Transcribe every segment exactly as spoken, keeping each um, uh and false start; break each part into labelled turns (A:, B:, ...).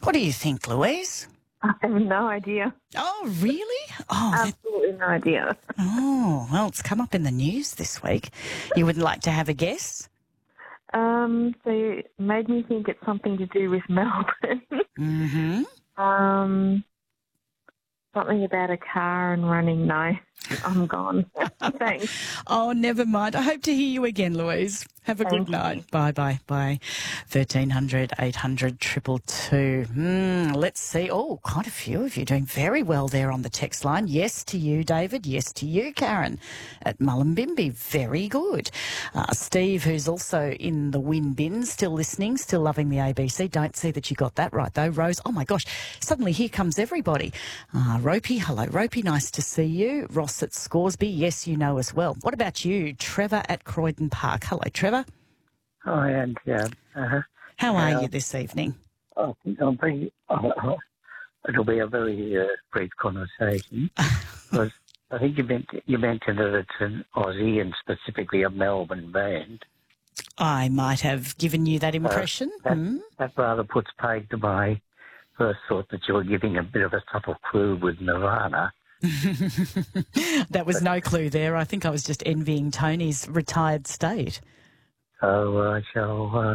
A: What do you think, Louise?
B: I have no idea.
A: Oh, really? Oh, that-
B: Absolutely no idea.
A: oh, well, it's come up in the news this week. You would like to have a guess?
B: Um, so it made me think it's something to do with Melbourne.
A: Mm-hmm.
B: um, something about a car and running. No, I'm gone. Thanks.
A: Oh, never mind. I hope to hear you again, Louise. Have a
B: Thank
A: good
B: you.
A: night. Bye-bye. Bye. thirteen hundred, eight hundred, two two two. Hmm, let's see. Oh, quite a few of you doing very well there on the text line. Yes to you, David. Yes to you, Karen, at Mullumbimby. Very good. Uh, Steve, who's also in the win bin, still listening, still loving the A B C. Don't see that you got that right, though. Rose, oh, my gosh, suddenly here comes everybody. Uh, Ropey, hello, Ropey. Nice to see you. Ross at Scoresby. Yes, you know as well. What about you? Trevor at Croydon Park. Hello, Trevor.
C: Hi, and yeah, uh,
A: How are
C: uh,
A: you this evening?
C: I think I'll be. Uh, uh, it'll be a very uh, brief conversation because I think you mentioned you mentioned that it's an Aussie and specifically a Melbourne band.
A: I might have given you that impression.
C: Uh, that,
A: Hmm?
C: that rather puts paid to my first thought that you were giving a bit of a subtle clue with Nirvana.
A: That was no clue there. I think I was just envying Tony's retired state.
C: So I shall. Uh,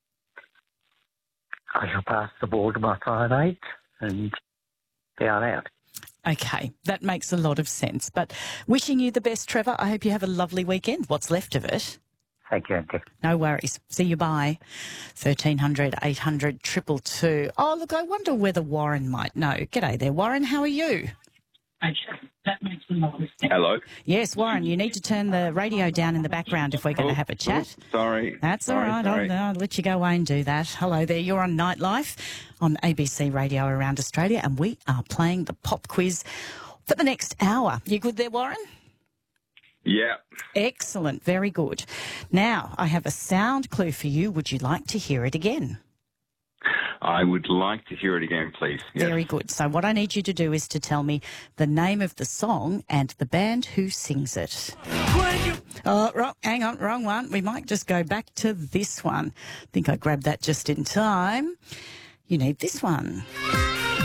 C: I shall pass the ball to my five eight and down out.
A: Okay, that makes a lot of sense. But wishing you the best, Trevor. I hope you have a lovely weekend, what's left of it.
C: Thank you, Auntie.
A: No worries. See you, bye. thirteen hundred, eight hundred, two two two. Oh, look, I wonder whether Warren might know. G'day there, Warren. How are you?
D: That makes a lot of sense.
E: Hello.
A: Yes, Warren, you need to turn the radio down in the background if we're going to
E: Oh,
A: have a chat.
E: oh, sorry.
A: That's
E: sorry,
A: all right.
E: Sorry.
A: I'll, I'll let you go away and do that. Hello there. You're on Nightlife on A B C Radio around Australia, and we are playing the pop quiz for the next hour. You good there, Warren?
E: Yeah.
A: Excellent. Very good. Now, I have a sound clue for you. Would you like to hear it again?
E: I would like to hear it again, please. Yes.
A: Very good. So what I need you to do is to tell me the name of the song and the band who sings it. Oh, wrong, hang on, wrong one. We might just go back to this one. I think I grabbed that just in time. You need this one.